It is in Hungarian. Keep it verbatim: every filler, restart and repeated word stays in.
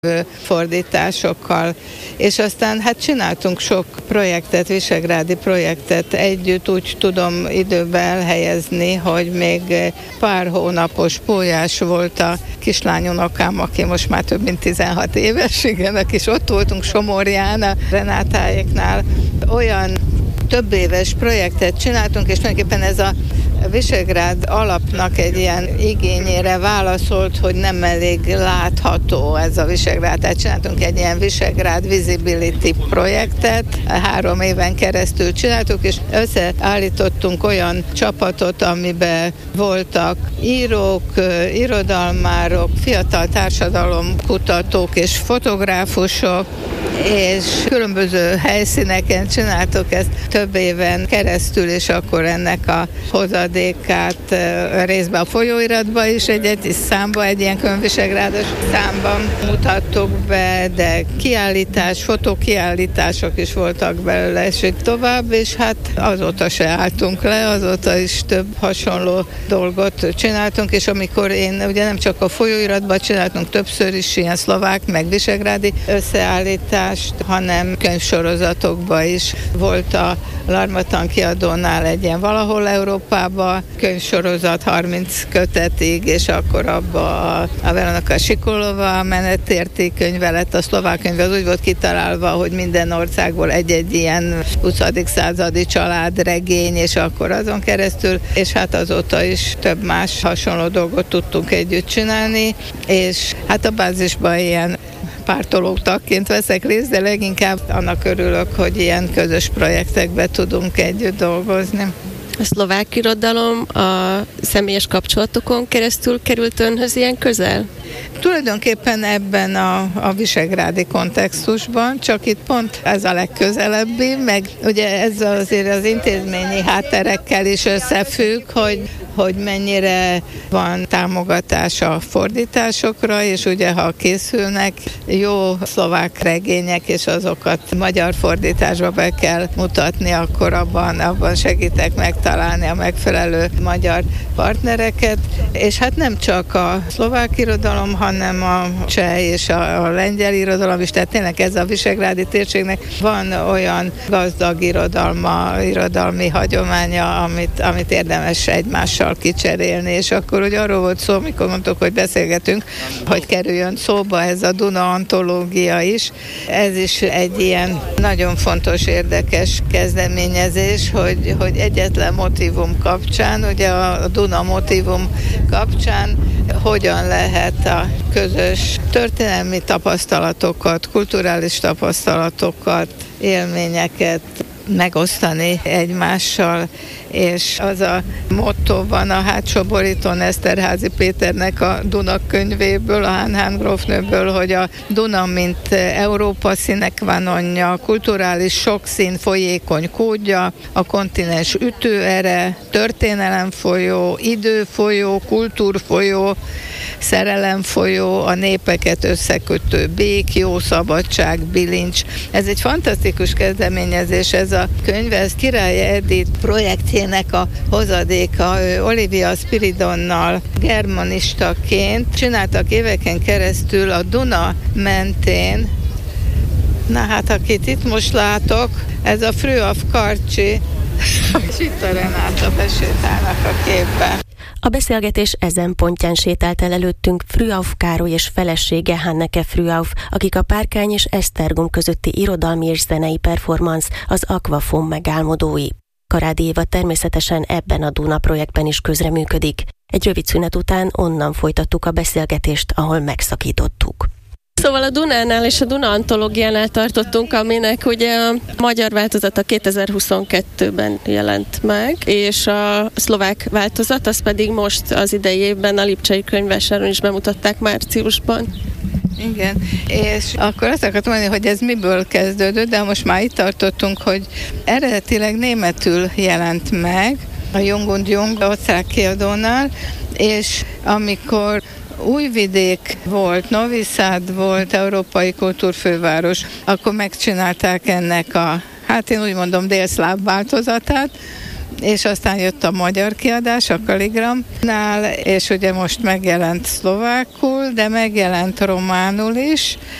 fordításokkal, és aztán hát csináltunk sok projektet, visegrádi projektet együtt, úgy tudom időbe elhelyezni, hogy még pár hónapos pólyás volt a kislányunokám, aki most már több mint tizenhat éves, igen, és ott voltunk Somorján, a Renátáéknál, olyan több éves projektet csináltunk, és tulajdonképpen ez a Visegrád alapnak egy ilyen igényére válaszolt, hogy nem elég látható ez a Visegrád. Tehát csináltunk egy ilyen Visegrád Visibility projektet, három éven keresztül csináltuk, és összeállítottunk olyan csapatot, amiben voltak írók, irodalmárok, fiatal társadalomkutatók és fotográfusok, és különböző helyszíneken csináltuk ezt több éven keresztül, és akkor ennek a hozadékát részben a folyóiratban is egy-egy számba, egy ilyen könyvvisegrádos számban mutattuk be, de kiállítás, fotókiállítások is voltak belőle, és így tovább, és hát azóta se álltunk le, azóta is több hasonló dolgot csináltunk, és amikor én ugye nem csak a folyóiratban csináltunk többször is ilyen szlovák, meg visegrádi összeállítást, hanem könyvsorozatokban is volt a Larmatan kiadónál egy ilyen valahol Európában könyvsorozat harminc kötetig, és akkor abba a, a Veronika Sikolova menetérti könyve lett, a szlovák könyv az úgy volt kitalálva, hogy minden országból egy-egy ilyen huszadik századi családregény, és akkor azon keresztül, és hát azóta is több más hasonló dolgot tudtunk együtt csinálni, és hát a bázisban ilyen pártoló tagként veszek részt, de leginkább annak örülök, hogy ilyen közös projektekben tudunk együtt dolgozni. A szlovák irodalom a személyes kapcsolatokon keresztül került önhöz ilyen közel? Tulajdonképpen ebben a, a visegrádi kontextusban, csak itt pont ez a legközelebbi, meg ugye ez azért az intézményi hátterekkel is összefügg, hogy hogy mennyire van támogatás a fordításokra, és ugye ha készülnek jó szlovák regények, és azokat magyar fordításba be kell mutatni, akkor abban, abban segítek megtalálni a megfelelő magyar partnereket, és hát nem csak a szlovák irodalom, hanem a cseh és a, a lengyel irodalom is, tehát tényleg ez a visegrádi térségnek van olyan gazdag irodalma, irodalmi hagyománya, amit, amit érdemes egymással kicserélni, és akkor ugye arról volt szó, amikor mondtuk, hogy beszélgetünk, hogy kerüljön szóba ez a Duna antológia is. Ez is egy ilyen nagyon fontos, érdekes kezdeményezés, hogy, hogy egyetlen motívum kapcsán, ugye a Duna motívum kapcsán hogyan lehet a közös történelmi tapasztalatokat, kulturális tapasztalatokat, élményeket megosztani egymással, és az a motto van a hátsó borítón Eszterházy Péternek a Duna könyvéből, a Hán-Hán grófnőből, hogy a Duna, mint Európa színekvánonja, kulturális sokszín folyékony kódja, a kontinens ütőere, történelemfolyó, időfolyó, kultúrfolyó, szerelemfolyó, a népeket összekötő bék, jó szabadság, bilincs. Ez egy fantasztikus kezdeményezés, ez a könyv, ez Király Edith projektjének a hozadéka. Ő Olivia Spiridonnal germanistaként csináltak éveken keresztül a Duna mentén. Na hát, akit itt most látok, ez a Frühauf Karcsi, és itt a Renáta besétálnak a képbe. A beszélgetés ezen pontján sétált el előttünk Frühauf Károly és felesége Hanneke Frühauf, akik a Párkány és Esztergom közötti irodalmi és zenei performance, az Aquafon megálmodói. Karádi Éva természetesen ebben a Duna projektben is közreműködik. Egy rövid szünet után onnan folytattuk a beszélgetést, ahol megszakítottuk. Szóval a Dunánál és a Duna antológiánál tartottunk, aminek ugye a magyar változata kétezer-huszonkettőben jelent meg, és a szlovák változat, az pedig most az idei évben a Lipcsei Könyvvásáron is bemutatták márciusban. Igen, és akkor azt akartam mondani, hogy ez miből kezdődött, de most már itt tartottunk, hogy eredetileg németül jelent meg a Jung und Jung osztrák kiadónál, és amikor Újvidék volt, Novi Sad volt, Európai Kultúrfőváros, akkor megcsinálták ennek a, hát én úgy mondom, délszláv változatát, és aztán jött a magyar kiadás a Kaligramnál, és ugye most megjelent szlovákul, de megjelent románul is,